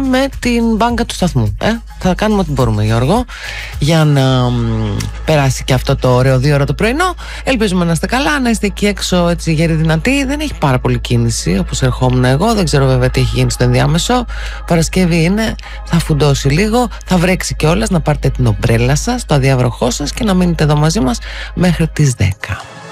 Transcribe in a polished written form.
με την μπάνκα του σταθμού. Θα κάνουμε ό,τι μπορούμε, Γιώργο, για να περάσει και αυτό το ωραίο 2ωρο το πρωινό. Ελπίζουμε να είστε καλά, να είστε εκεί έξω έτσι γέροι δυνατοί. Δεν έχει πάρα πολύ κίνηση όπως ερχόμουν εγώ. Δεν ξέρω βέβαια τι έχει γίνει στο ενδιάμεσο. Παρασκευή είναι, θα φουντώσει λίγο, θα βρέξει κιόλας. Να πάρετε την ομπρέλα σας, το αδιάβροχό σας και να μείνετε εδώ μαζί μας μέχρι τις 10.